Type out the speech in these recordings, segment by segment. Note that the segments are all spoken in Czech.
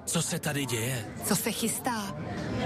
Co se tady děje? Co se chystá?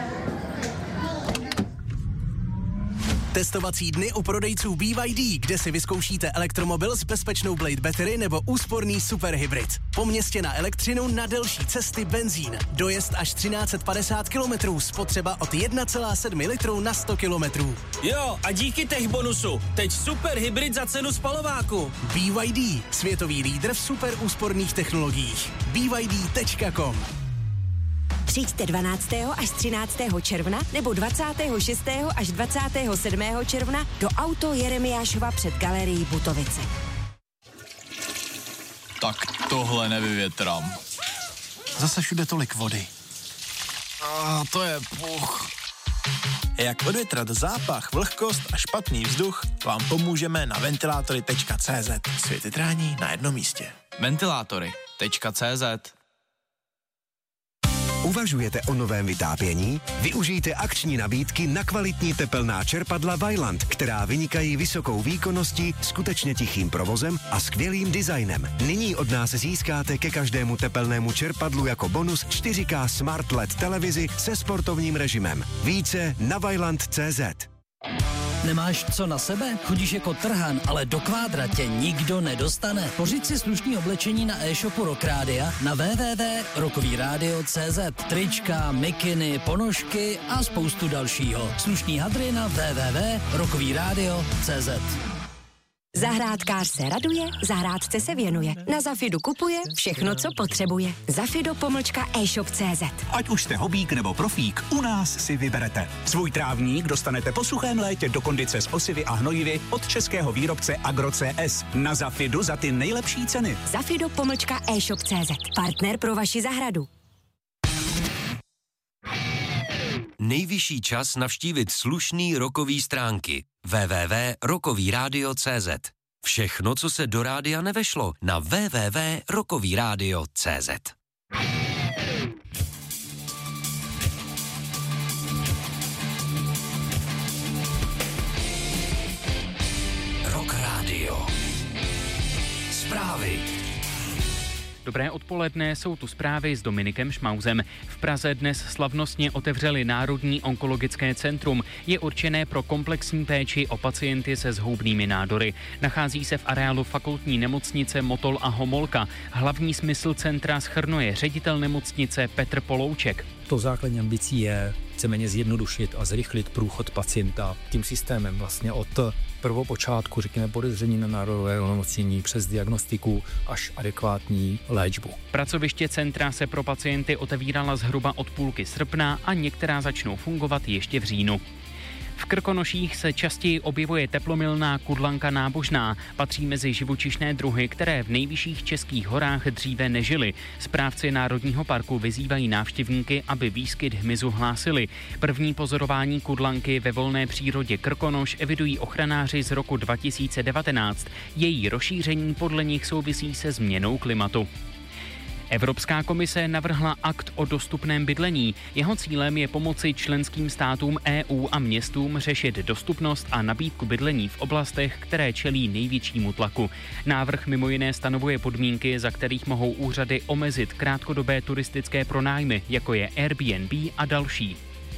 Testovací dny u prodejců BYD, kde si vyzkoušíte elektromobil s bezpečnou Blade Battery nebo úsporný superhybrid. Po městě na elektřinu, na delší cesty benzín. Dojezd až 1350 km, spotřeba od 1,7 litru na 100 km. Jo, a díky tech bonusu, teď superhybrid za cenu spalováku. BYD, světový lídr v super úsporných technologiích. BYD.com. Přijďte 12. až 13. června nebo 26. až 27. června do Auto Jeremiášova před galerií Butovice. Tak tohle nevyvětrám. Zase všude tolik vody. To je puch. Jak odvětrat zápach, vlhkost a špatný vzduch, vám pomůžeme na ventilátory.cz. Světytrání na jednom místě. Ventilátory.cz. Uvažujete o novém vytápění? Využijte akční nabídky na kvalitní tepelná čerpadla Vaillant, která vynikají vysokou výkonností, skutečně tichým provozem a skvělým designem. Nyní od nás získáte ke každému tepelnému čerpadlu jako bonus 4K Smart LED televizi se sportovním režimem. Více na vaillant.cz. Nemáš co na sebe? Chodíš jako trhan, ale do kvádra tě nikdo nedostane. Pořiď si slušný oblečení na e-shopu Rock Rádia na www.rockovyradio.cz. Trička, mikiny, ponožky a spoustu dalšího. Slušný hadry na www.rockovyradio.cz. Zahrádkář se raduje, zahrádce se věnuje. Na Zafidu kupuje všechno, co potřebuje. Zafido-e-shop.cz. Ať už jste hobík nebo profík, u nás si vyberete. Svůj trávník dostanete po suchém létě do kondice s osivy a hnojivy od českého výrobce Agro-CS. Na Zafidu za ty nejlepší ceny. Zafido-e-shop.cz. Partner pro vaši zahradu. Nejvyšší čas navštívit slušný rockový stránky www.rockovyradio.cz. Všechno, co se do rádia nevešlo, na www.rockovyradio.cz. Rock Radio. Zprávy. Dobré odpoledne, jsou tu zprávy s Dominikem Šmauzem. V Praze dnes slavnostně otevřeli Národní onkologické centrum. Je určené pro komplexní péči o pacienty se zhoubnými nádory. Nachází se v areálu fakultní nemocnice Motol a Homolka. Hlavní smysl centra shrnuje ředitel nemocnice Petr Polouček. To základní ambicí je víceméně zjednodušit a zrychlit průchod pacienta tím systémem vlastně od prvopočátku, řekněme, podezření na nádorové onemocnění přes diagnostiku až adekvátní léčbu. Pracoviště centra se pro pacienty otevírala zhruba od půlky srpna a některá začnou fungovat ještě v říjnu. V Krkonoších se častěji objevuje teplomilná kudlanka nábožná. Patří mezi živočišné druhy, které v nejvyšších českých horách dříve nežily. Správci Národního parku vyzývají návštěvníky, aby výskyt hmyzu hlásili. První pozorování kudlanky ve volné přírodě Krkonoš evidují ochranáři z roku 2019. Její rozšíření podle nich souvisí se změnou klimatu. Evropská komise navrhla akt o dostupném bydlení. Jeho cílem je pomoci členským státům EU a městům řešit dostupnost a nabídku bydlení v oblastech, které čelí největšímu tlaku. Návrh mimo jiné stanovuje podmínky, za kterých mohou úřady omezit krátkodobé turistické pronájmy, jako je Airbnb a další.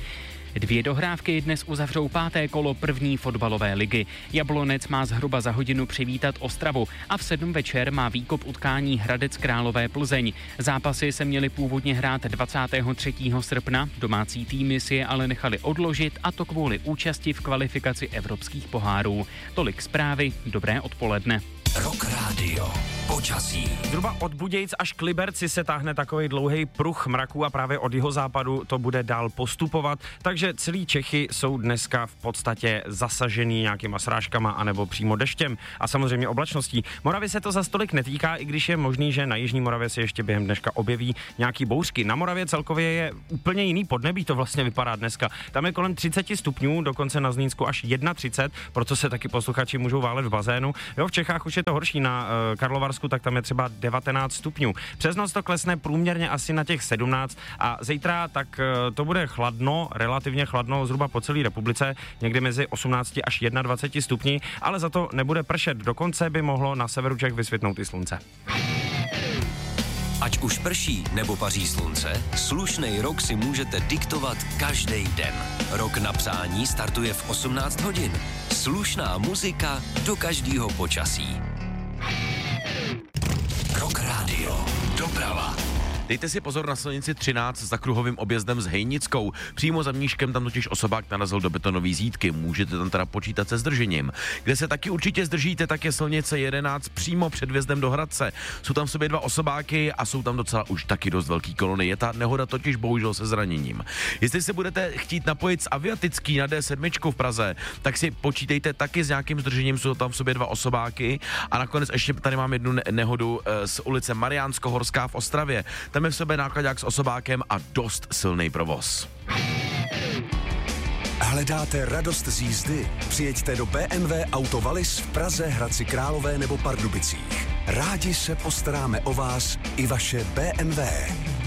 2 dohrávky dnes uzavřou 5. kolo první fotbalové ligy. Jablonec má zhruba za hodinu přivítat Ostravu a v 7 večer má výkop utkání Hradec Králové Plzeň. Zápasy se měly původně hrát 23. srpna, domácí týmy si je ale nechali odložit, a to kvůli účasti v kvalifikaci evropských pohárů. Tolik zprávy, dobré odpoledne. Rock Radio. Počasí. Zhruba od Budějic až k Liberci se táhne takový dlouhý pruh mraků a právě od jihozápadu to bude dál postupovat, takže celý Čechy jsou dneska v podstatě zasažený nějakýma srážkama anebo přímo deštěm a samozřejmě oblačností. Moravy se to za stolik netýká, i když je možný, že na jižní Moravě se ještě během dneška objeví nějaký bouřky. Na Moravě celkově je úplně jiný podnebí, to vlastně vypadá dneska. Tam je kolem 30 stupňů, dokonce na Zlínsku až 31, proto se taky posluchači můžou válet v bazénu. Jo, v Čechách už je to horší, na Karlovarsku, tak tam je třeba 19 stupňů. Přes noc to klesne průměrně asi na těch 17 a zítra tak to bude chladno, relativně chladno zhruba po celé republice, někdy mezi 18 až 21 stupni, ale za to nebude pršet. Dokonce by mohlo na severu Čech vysvětnout i slunce. Ať už prší nebo paří slunce, slušnej rok si můžete diktovat každý den. Rok na přání startuje v 18 hodin. Slušná muzika do každého počasí. Rock Radio. Doprava. Dejte si pozor na silnici 13 za kruhovým objezdem s Hejnickou. Přímo za Mníškem tam totiž osobák narazil do betonové zítky. Můžete tam teda počítat se zdržením. Kde se taky určitě zdržíte, tak je silnice 11 přímo před vjezdem do Hradce. Jsou tam v sobě 2 osobáky a jsou tam docela už taky dost velký kolony. Je ta nehoda totiž bohužel se zraněním. Jestli se budete chtít napojit z Aviatický na D7 v Praze, tak si počítejte taky s nějakým zdržením, jsou tam v sobě 2 osobáky. A nakonec ještě tady mám jednu nehodu z ulice Mariánsko-Horská v Ostravě. Tam je v sobě nákladák s osobákem a dost silný provoz. Hledáte radost z jízdy? Přijeďte do BMW Auto Wallis v Praze, Hradci Králové nebo Pardubicích. Rádi se postaráme o vás i vaše BMW.